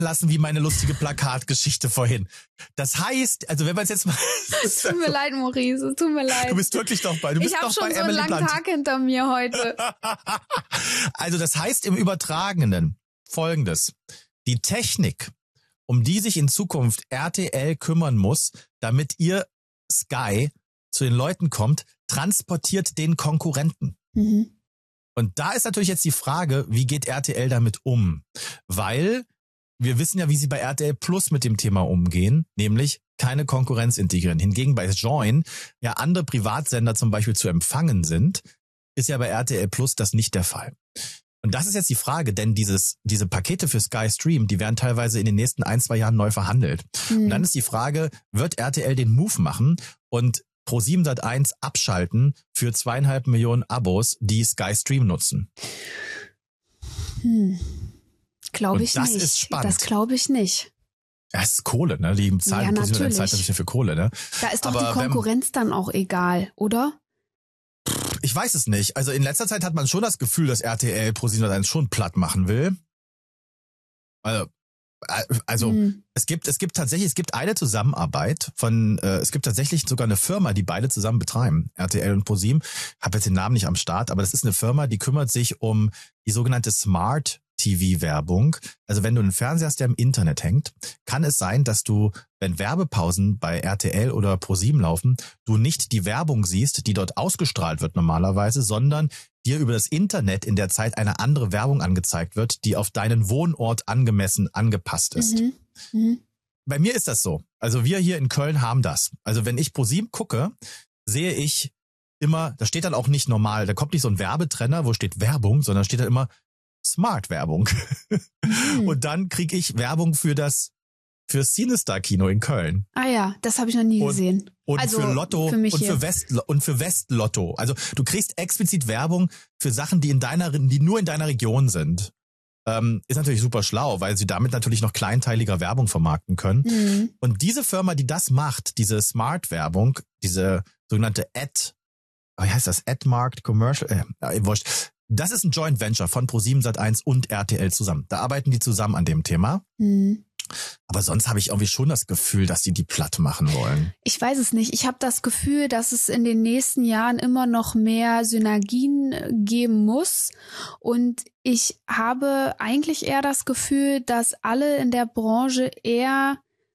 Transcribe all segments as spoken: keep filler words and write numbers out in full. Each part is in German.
lassen wie meine lustige Plakatgeschichte vorhin. Das heißt, also wenn man es jetzt mal... Es tut mir leid, Maurice, es tut mir leid. Du bist wirklich doch bei, du bist ich doch bei Ich habe schon so Emily einen langen Blunt. Tag hinter mir heute. Also das heißt im Übertragenen Folgendes. Die Technik, um die sich in Zukunft R T L kümmern muss, damit ihr Sky zu den Leuten kommt, transportiert den Konkurrenten. Mhm. Und da ist natürlich jetzt die Frage, wie geht R T L damit um? Weil wir wissen ja, wie sie bei R T L Plus mit dem Thema umgehen, nämlich keine Konkurrenz integrieren. Hingegen bei Join ja andere Privatsender zum Beispiel zu empfangen sind, ist ja bei R T L Plus das nicht der Fall. Und das ist jetzt die Frage, denn dieses diese Pakete für Sky Stream, die werden teilweise in den nächsten ein, zwei Jahren neu verhandelt. Mhm. Und dann ist die Frage, wird R T L den Move machen und ProSieben Sat eins abschalten für zweieinhalb Millionen Abos, die Sky Stream nutzen? Hm. Glaube ich das nicht. Ist spannend. Das glaube ich nicht. Das ist Kohle, ne? Die zahlen ja, ProSieben Sat eins natürlich für Kohle, ne? Da ist doch Aber die Konkurrenz wenn, dann auch egal, oder? Ich weiß es nicht. Also in letzter Zeit hat man schon das Gefühl, dass R T L ProSieben Sat eins schon platt machen will. Also Also hm. es gibt es gibt tatsächlich es gibt eine Zusammenarbeit von äh, es gibt tatsächlich sogar eine Firma, die beide zusammen betreiben, R T L und ProSieben. Habe jetzt den Namen nicht am Start, aber das ist eine Firma, die kümmert sich um die sogenannte Smart T V-Werbung. Also wenn du einen Fernseher hast, der im Internet hängt, kann es sein, dass du, wenn Werbepausen bei R T L oder ProSieben laufen, du nicht die Werbung siehst, die dort ausgestrahlt wird normalerweise, sondern dir über das Internet in der Zeit eine andere Werbung angezeigt wird, die auf deinen Wohnort angemessen angepasst ist. Mhm. Mhm. Bei mir ist das so. Also wir hier in Köln haben das. Also wenn ich ProSieben gucke, sehe ich immer, da steht dann auch nicht normal, da kommt nicht so ein Werbetrenner, wo steht Werbung, sondern steht dann immer Smart-Werbung. Mhm. Und dann kriege ich Werbung für das für Cinestar-Kino in Köln. Ah ja, das habe ich noch nie und, gesehen. Und also für Lotto für und für West und für Westlotto. Also du kriegst explizit Werbung für Sachen, die in deiner, die nur in deiner Region sind. Ähm, ist natürlich super schlau, weil sie damit natürlich noch kleinteiliger Werbung vermarkten können. Mhm. Und diese Firma, die das macht, diese Smart-Werbung, diese sogenannte Ad, wie heißt das? Ad-Markt Commercial, äh, wurscht. Das ist ein Joint Venture von ProSieben Sat eins und R T L zusammen. Da arbeiten die zusammen an dem Thema. Mhm. Aber sonst habe ich irgendwie schon das Gefühl, dass die die platt machen wollen. Ich weiß es nicht. Ich habe das Gefühl, dass es in den nächsten Jahren immer noch mehr Synergien geben muss. Und ich habe eigentlich eher das Gefühl, dass alle in der Branche eher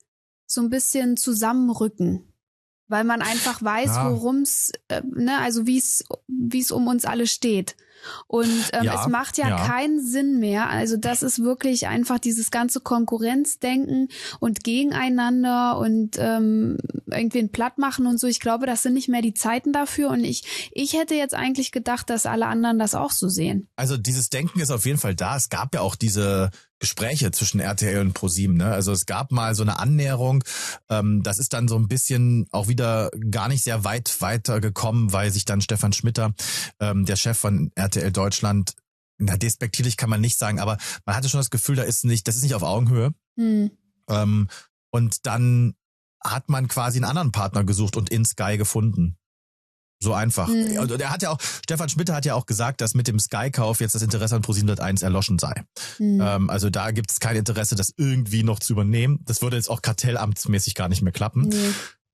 so ein bisschen zusammenrücken. Weil man einfach weiß, ja. worum es, äh, ne, also wie es wie es um uns alle steht. Und ähm, ja, es macht ja, ja keinen Sinn mehr. Also das ist wirklich einfach dieses ganze Konkurrenzdenken und gegeneinander und ähm, irgendwen platt machen und so. Ich glaube, das sind nicht mehr die Zeiten dafür. Und ich ich hätte jetzt eigentlich gedacht, dass alle anderen das auch so sehen. Also dieses Denken ist auf jeden Fall da. Es gab ja auch diese Gespräche zwischen R T L und ProSieben, ne? Also es gab mal so eine Annäherung. Ähm, das ist dann so ein bisschen auch wieder gar nicht sehr weit weiter gekommen, weil sich dann Stefan Schmitter, ähm, der Chef von R T L Deutschland, na, despektierlich kann man nicht sagen, aber man hatte schon das Gefühl, da ist nicht, das ist nicht auf Augenhöhe. Hm. Ähm, und dann hat man quasi einen anderen Partner gesucht und in Sky gefunden. So einfach. Mhm. Und er hat ja auch, Stefan Schmitter hat ja auch gesagt, dass mit dem Sky-Kauf jetzt das Interesse an ProSieben Sat eins erloschen sei. Mhm. Ähm, also da gibt es kein Interesse, das irgendwie noch zu übernehmen. Das würde jetzt auch kartellamtsmäßig gar nicht mehr klappen. Mhm.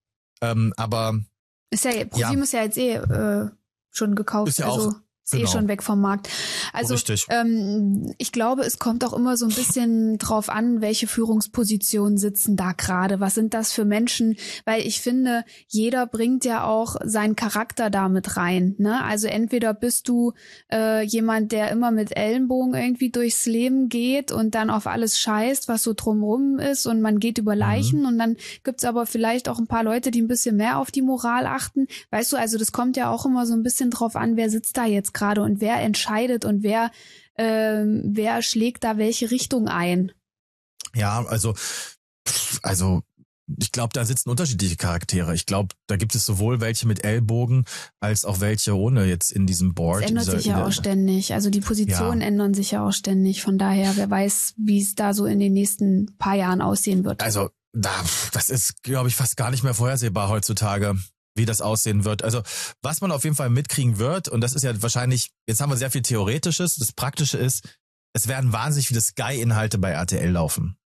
Ähm, aber ist ja, ProSieben ja. ist ja jetzt eh äh, schon gekauft. Ist ja also auch ist genau. eh schon weg vom Markt. Also ähm, ich glaube, es kommt auch immer so ein bisschen drauf an, welche Führungspositionen sitzen da gerade. Was sind das für Menschen? Weil ich finde, jeder bringt ja auch seinen Charakter damit rein. Ne? Also entweder bist du äh, jemand, der immer mit Ellenbogen irgendwie durchs Leben geht und dann auf alles scheißt, was so drumrum ist und man geht über Leichen mhm. und dann gibt's aber vielleicht auch ein paar Leute, die ein bisschen mehr auf die Moral achten. Weißt du, also das kommt ja auch immer so ein bisschen drauf an, wer sitzt da jetzt gerade und wer entscheidet und wer ähm, wer schlägt da welche Richtung ein. Ja, also also ich glaube, da sitzen unterschiedliche Charaktere. Ich glaube, da gibt es sowohl welche mit Ellbogen als auch welche ohne jetzt in diesem Board. Das ändert dieser, sich ja auch ständig. Also die Positionen ja. ändern sich ja auch ständig. Von daher, wer weiß, wie es da so in den nächsten paar Jahren aussehen wird. Also da, das ist, glaube ich, fast gar nicht mehr vorhersehbar heutzutage, wie das aussehen wird. Also was man auf jeden Fall mitkriegen wird, und das ist ja wahrscheinlich, jetzt haben wir sehr viel Theoretisches, das Praktische ist, es werden wahnsinnig viele Sky-Inhalte bei R T L laufen.